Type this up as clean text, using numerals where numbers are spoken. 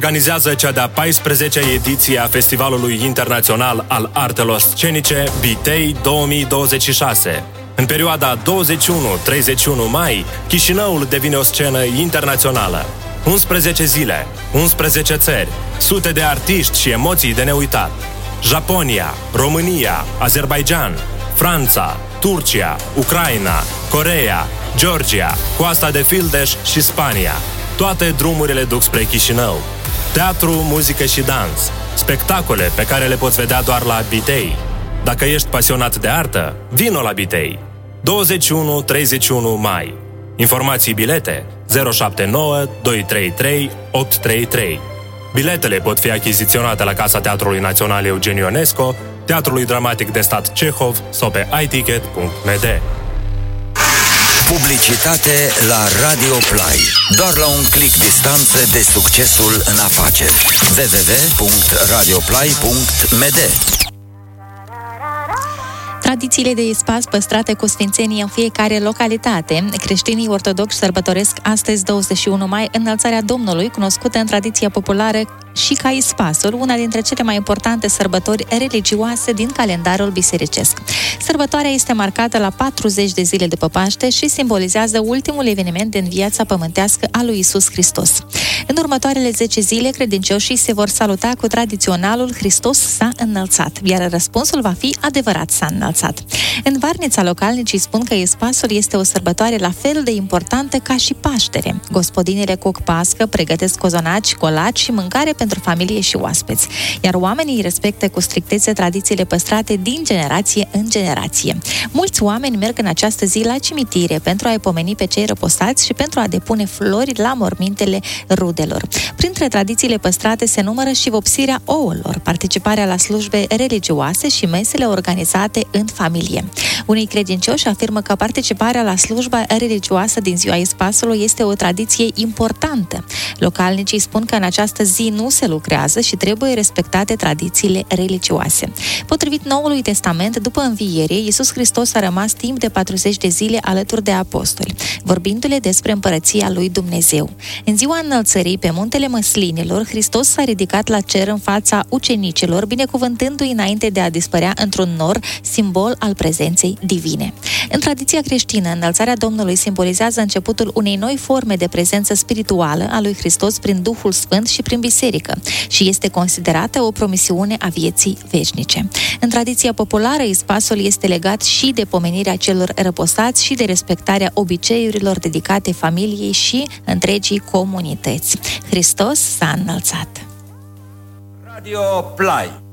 organizează cea de-a 14-a ediție a Festivalului Internațional al Artelor Scenice Bitei 2026. În perioada 21-31 mai, Chișinăul devine o scenă internațională. 11 zile, 11 țări, sute de artiști și emoții de neuitat. Japonia, România, Azerbaijan, Franța, Turcia, Ucraina, Coreea, Georgia, Coasta de Fildeș și Spania. Toate drumurile duc spre Chișinău. Teatru, muzică și dans. Spectacole pe care le poți vedea doar la Bitei. Dacă ești pasionat de artă, vino la Bitei. 21-31 mai. Informații bilete 079 233 833. Biletele pot fi achiziționate la Casa Teatrului Național Eugen Ionesco, Teatrului Dramatic de Stat Cehov sau pe iticket.md. Publicitate la Radio Play. Doar la un click distanță de succesul în afaceri. www.radioplay.md. Tradițiile de ispas păstrate cu sfințenie în fiecare localitate. Creștinii ortodoxi sărbătoresc astăzi, 21 mai, înălțarea Domnului, cunoscută în tradiția populară și ca ispasul, una dintre cele mai importante sărbători religioase din calendarul bisericesc. Sărbătoarea este marcată la 40 de zile după Paște și simbolizează ultimul eveniment din viața pământească a lui Iisus Hristos. În următoarele 10 zile, credincioșii se vor saluta cu tradiționalul Hristos s-a înălțat, iar răspunsul va fi adevărat s-a înălțat. În Varnița, localnicii spun că ispasul este o sărbătoare la fel de importantă ca și Paștere. Gospodinele coc pască, pregătesc cozonaci, colaci și mâncare pentru familie și oaspeți, iar oamenii respectă cu strictețe tradițiile păstrate din generație în generație. Mulți oameni merg în această zi la cimitire pentru a-i pomeni pe cei răposați și pentru a depune flori la mormintele rudelor. Printre tradițiile păstrate se numără și vopsirea ouălor, participarea la slujbe religioase și mesele organizate în familie. Unii credincioși afirmă că participarea la slujba religioasă din ziua Ispasului este o tradiție importantă. Localnicii spun că în această zi nu se lucrează și trebuie respectate tradițiile religioase. Potrivit Noului Testament, după înviere, Iisus Hristos a rămas timp de 40 de zile alături de apostoli, vorbindu-le despre împărăția lui Dumnezeu. În ziua înălțării, pe muntele Măslinilor, Hristos s-a ridicat la cer în fața ucenicilor, binecuvântându-i înainte de a dispărea într-un nor, simbol al prezenței divine. În tradiția creștină, înălțarea Domnului simbolizează începutul unei noi forme de prezență spirituală a lui Hristos prin Duhul Sfânt și prin biserică și este considerată o promisiune a vieții veșnice. În tradiția populară, ispasul este legat și de pomenirea celor răposați și de respectarea obiceiurilor dedicate familiei și întregii comunități. Hristos s-a înălțat. Radio Play.